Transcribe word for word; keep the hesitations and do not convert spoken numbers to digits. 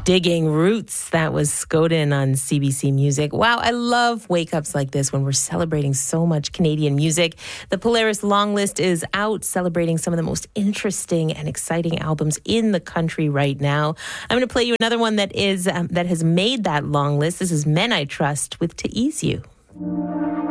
Digging Roots. That was Skoden on C B C Music. Wow, I love wake-ups like this when we're celebrating so much Canadian music. The Polaris Long List is out, celebrating some of the most interesting and exciting albums in the country right now. I'm going to play you another one that is um, that has made that long list. This is Men I Trust with To Ease You.